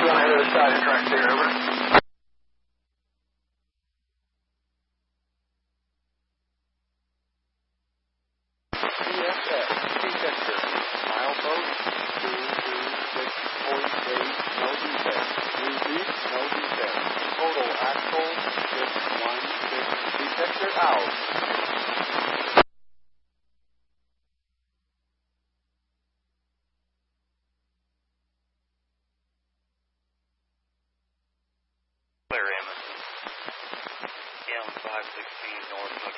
going ahead of the side track there, over. CSX, detector, milepost 226.8, no defect. Repeat, no defect. Total axle 616, detector out. Claire Emerson, Gallon 516 North